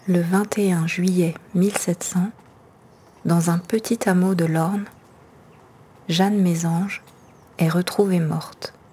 Le 21 juillet 1700, dans un petit hameau de l'Orne, Jeanne Mésange est retrouvée morte.